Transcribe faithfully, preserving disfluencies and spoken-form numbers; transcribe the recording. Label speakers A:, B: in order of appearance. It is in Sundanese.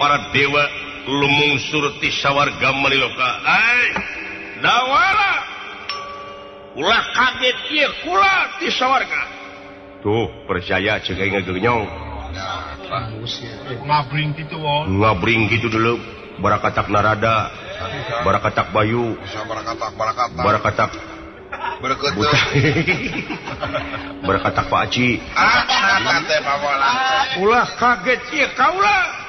A: para dewa lumung surti sawarga maliloka. Ai, dawala. Ulah kaget ieu kula ti sawarga. Tuh, percaya ceuk aing ngageunyong.
B: Ngabring kitu won.
A: Ngabring kitu dulu. Barakatak Narada. Barakatak Bayu.
B: Barakatak barakatak.
A: Barakatak
B: Berkeut.
A: Barakatak Pak Aci.
B: Ah, teh babola.
A: Ulah kaget ieu kaula.